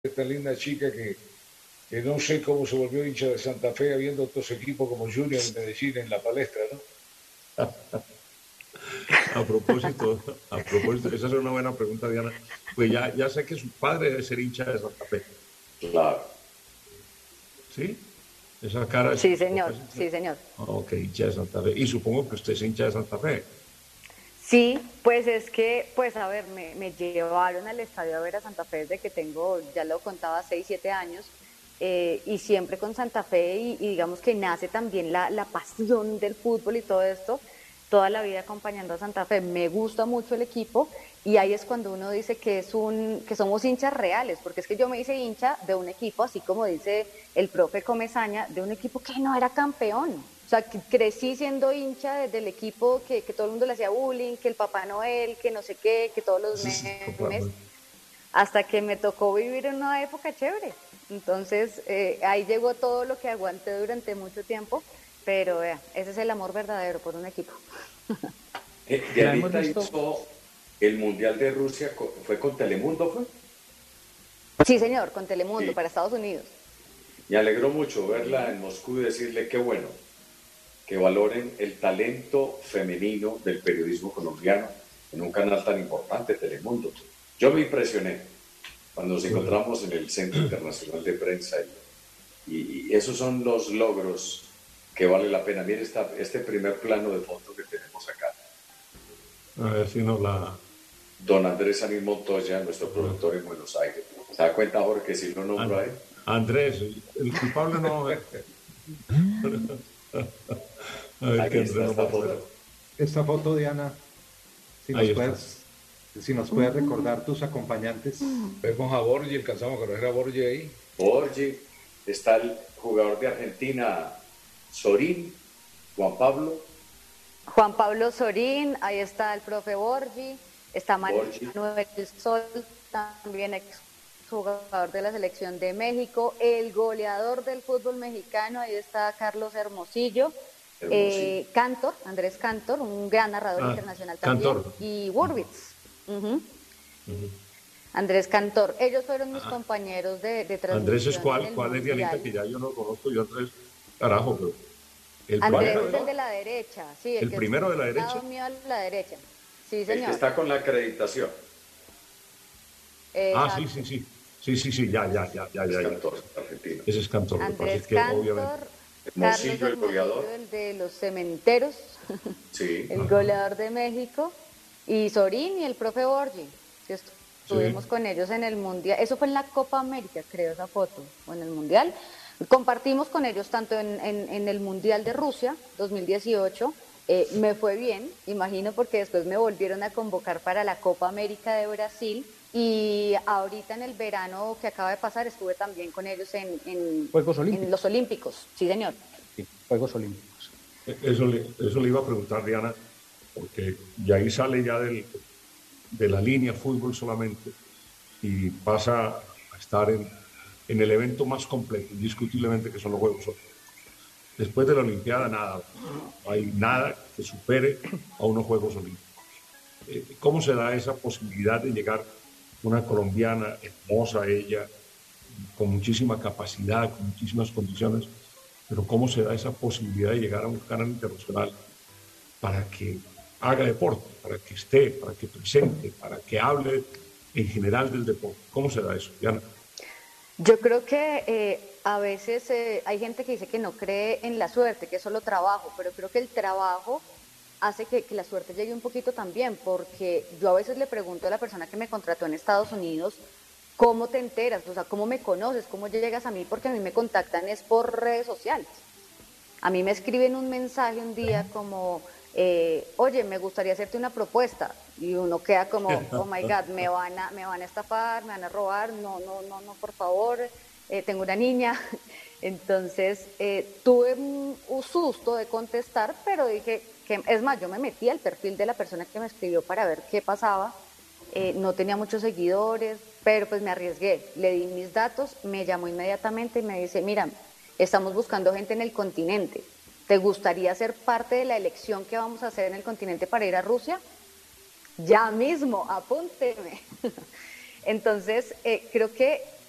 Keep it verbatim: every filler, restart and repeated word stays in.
esta linda chica que, que no sé cómo se volvió hincha de Santa Fe habiendo otros equipos como Junior y Medellín en la palestra, ¿no? A propósito, a propósito, esa es una buena pregunta, Diana. Pues ya, ya sé que su padre debe ser hincha de Santa Fe, Claro. ¿sí? Esa cara es Sí, que su papá señor, es hincha. sí, señor. Ah, ok, hincha de Santa Fe. Y supongo que usted es hincha de Santa Fe. Sí, pues es que, pues a ver, me, me llevaron al estadio a ver a Santa Fe desde que tengo, ya lo contaba, seis, siete años, eh, y siempre con Santa Fe, y, y digamos que nace también la, la pasión del fútbol y todo esto, toda la vida acompañando a Santa Fe. Me gusta mucho el equipo, y ahí es cuando uno dice que es un, que somos hinchas reales, porque es que yo me hice hincha de un equipo, así como dice el profe Comesaña, de un equipo que no era campeón. O sea, que crecí siendo hincha de- del equipo que, que todo el mundo le hacía bullying, que el Papá Noel, que no sé qué, que todos los Sí, sí, memes, hasta que me tocó vivir en una época chévere. Entonces, eh, ahí llegó todo lo que aguanté durante mucho tiempo, pero vea, ese es el amor verdadero por un equipo. Eh, La hemos Dianita visto. hizo el Mundial de Rusia, co- ¿fue con Telemundo, fue? Sí, señor, con Telemundo Sí. para Estados Unidos. Me alegró mucho verla en Moscú y decirle qué bueno que valoren el talento femenino del periodismo colombiano en un canal tan importante, Telemundo. Yo me impresioné cuando nos encontramos en el Centro Internacional de Prensa y, y esos son los logros que vale la pena. Miren esta, este primer plano de foto que tenemos acá. a ver si nos la... Don Andrés Anís Montoya, nuestro productor en Buenos Aires. ¿Se da cuenta, Jorge, que si lo nombro An- a él? Andrés, el, el culpable no... A ver Ahí que Andrés está no esta va a poner. foto. Esta foto, Diana, si nos Ahí está. puedes, si nos puedes recordar tus acompañantes. Vemos a Borgi, alcanzamos a conocer a Borgi ahí. Borgi, está el jugador de Argentina, Sorín, Juan Pablo, Juan Pablo Sorín, ahí está el profe Borgi, está Borgi. Manuel Sol, también ex jugador de la selección de México, el goleador del fútbol mexicano, ahí está Carlos Hermosillo, Hermosillo. eh, Cantor, Andrés Cantor, un gran narrador Ah, internacional también, Cantor. y Wurbitz. Ujú. Andrés Cantor, ellos fueron mis Ah, compañeros de, de transmisión Andrés es en cuál, el cuál es Dianita, Mundial. que ya yo no conozco, yo Andrés, carajo, pero el Andrés primero, es el ¿no? de la derecha, sí, el, El que primero de la está al derecha. lado mío a la derecha. Sí, El que señor. está con la acreditación, Ah, sí, Exacto. sí, sí. Sí, sí, sí, ya, ya, ya, ya, es ya, ya. cantor argentino. Ese es Cantor, lo que pasa es Andrés que obviamente. Cantor, Carlos Hermosillo, el Hermosillo, goleador. el de los cementeros, Sí. el Ajá. goleador de México, y Sorín y el profe Borgi, que estuvimos Sí. con ellos en el Mundial. Eso fue en la Copa América, creo, esa foto, o en el Mundial. Compartimos con ellos tanto en, en, en el Mundial de Rusia, dos mil dieciocho, eh, me fue bien, imagino, porque después me volvieron a convocar para la Copa América de Brasil, y ahorita en el verano que acaba de pasar estuve también con ellos en, en, Juegos en Olímpicos. los Olímpicos, sí señor. Sí, Juegos Olímpicos. Eso le, eso le iba a preguntar, Diana, porque ya ahí sale ya del, de la línea fútbol solamente y pasa a estar en, en el evento más completo, indiscutiblemente, que son los Juegos Olímpicos. Después de la Olimpiada, nada, no hay nada que supere a unos Juegos Olímpicos. Eh, ¿Cómo se da esa posibilidad de llegar una colombiana, hermosa ella, con muchísima capacidad, con muchísimas condiciones, pero cómo se da esa posibilidad de llegar a un canal internacional para que haga deporte, para que esté, para que presente, para que hable en general del deporte? ¿Cómo se da eso, Diana? Yo creo que eh, a veces eh, hay gente que dice que no cree en la suerte, que es solo trabajo, pero creo que el trabajo hace que, que la suerte llegue un poquito también, porque yo a veces le pregunto a la persona que me contrató en Estados Unidos, ¿cómo te enteras? O sea, ¿cómo me conoces? ¿Cómo llegas a mí? Porque a mí me contactan es por redes sociales. A mí me escriben un mensaje un día como, eh, oye, me gustaría hacerte una propuesta. Y uno queda como, oh my God, me van a, me van a estafar, me van a robar, no, no, no, no, por favor, eh, tengo una niña. Entonces, eh, tuve un, un susto de contestar, pero dije, que, es más, yo me metí al perfil de la persona que me escribió para ver qué pasaba. Eh, no tenía muchos seguidores, pero pues me arriesgué, le di mis datos, me llamó inmediatamente y me dice, mira, estamos buscando gente en el continente, ¿te gustaría ser parte de la elección que vamos a hacer en el continente para ir a Rusia? Ya mismo, apúnteme. Entonces, eh, creo que